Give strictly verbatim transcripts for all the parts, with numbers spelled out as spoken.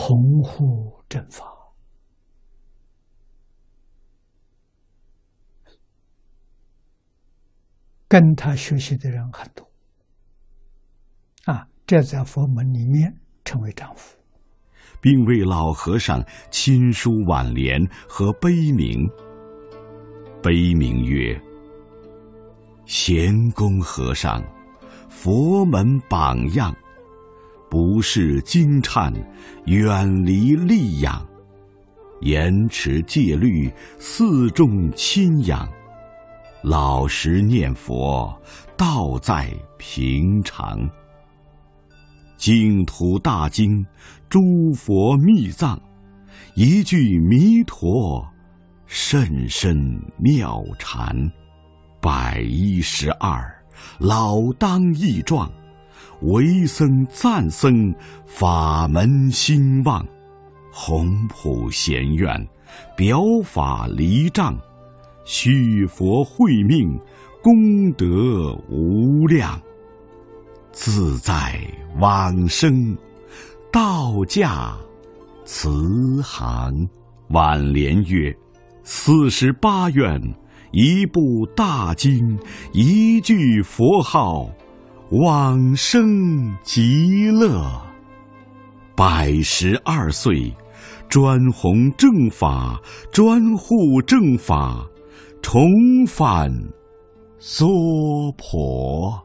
弘护正法。跟他学习的人很多啊，这在佛门里面称为丈夫， 并为老和尚亲书挽联和碑铭。碑铭曰：贤公和尚，佛门榜样，不是经忏，远离戾养，严持戒律，四众亲仰，老实念佛，道在平常。净土大经，诸佛密藏，一句弥陀，甚深妙禅。百一十二，老当益壮，为僧赞僧，法门兴旺。宏普贤愿，表法离障，续佛慧命，功德无量。自在往生，道驾慈航。挽联曰：四十八愿，一部大经，一句佛号，往生极乐。百十二岁，专弘正法，专护正法，重返娑婆。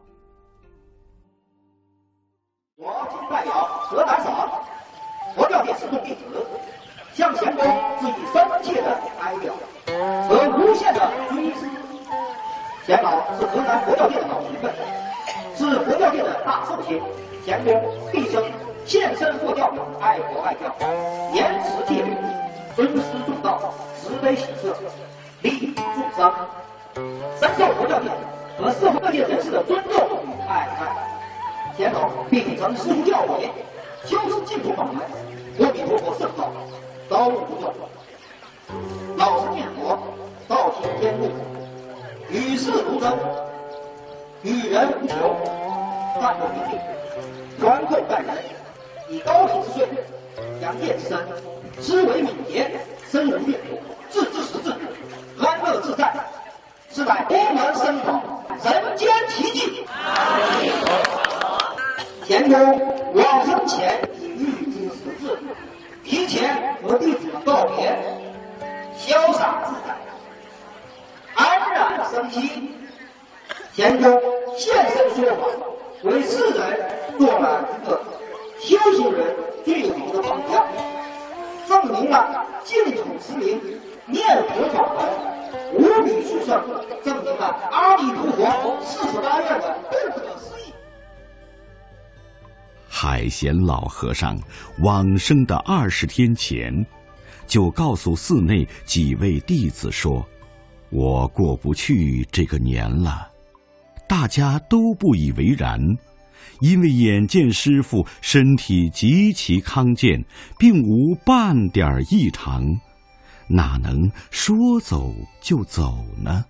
我今代表河南省佛教界十众弟子，向贤公致以深切的哀悼和无限的追思。贤老是河南佛教界的老前辈，是佛教界的大寿星。贤公毕生献身佛教，爱国爱教，严持戒律，尊师重道，慈悲喜舍，利益众生，深受佛教界和社会各界人士的尊重与爱戴。贤老秉承师徒教诲，修持净土法门，阿弥陀佛圣道，刀不断，老实念佛，道体天路，与世如真，与人无求，淡泊名利，宽厚待人，以高体之税，养业之身，思维敏捷，深入阅读，自知识至，安乐自在，是乃佛门僧道人间奇迹。贤公往生前已预知时至，提前和弟子们告别，潇洒自在，安然生息。贤公现身说法，为世人做了一个修行人最有名的榜样，证明了净土之名，念佛法门无比殊胜，证明了阿弥陀佛四十八愿的不可思议。 海贤老和尚往生的二十天前，就告诉寺内几位弟子说：“我过不去这个年了。”大家都不以为然，因为眼见师父身体极其康健，并无半点异常，哪能说走就走呢？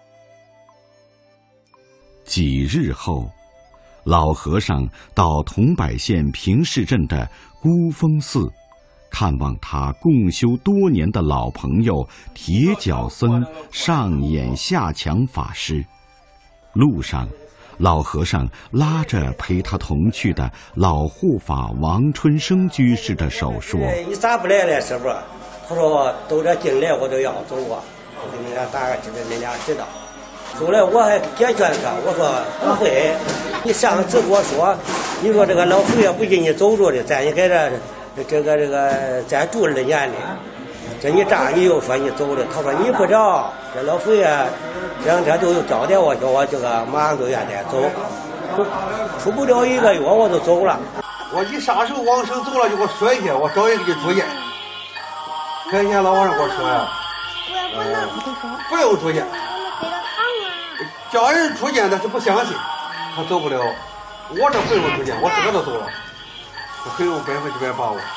几日后，老和尚到桐柏县平市镇的孤峰寺，看望他共修多年的老朋友铁脚僧上演下强法师。路上，老和尚拉着陪他同去的老护法王春生居士的手说：“ 你咋不来了，师傅？”他说：“都这进来我都要走啊，我给你俩打个知道，你俩知道。”后来我还解劝他，我说不会，你上次跟我说，你说这个老佛爷不给你走着的，咱也在这这个这个再住二年的，这你这你又说你走了，他说你不着，这老佛爷这两天就又交代我，叫我这个马上就愿得走，出不了一个月我就走了。 我你啥时候往生走了就给我说一下，我找人给你住院。前天老和尚跟我说呀，呃，不用住院。叫人出见他是不相信，他走不了。我这不用出见，我自个都走了，我很有百分之百把握。